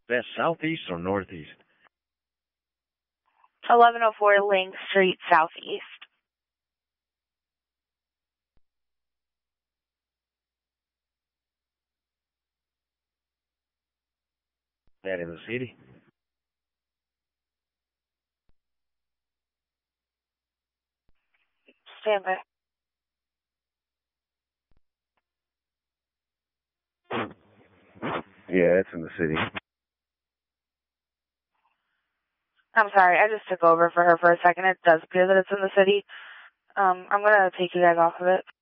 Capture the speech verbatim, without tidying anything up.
That southeast or northeast? eleven oh four Link Street, southeast. That in the city? Stand by. Yeah, it's in the city. I'm sorry, I just took over for her for a second. It does appear that it's in the city. Um, I'm going to take you guys off of it.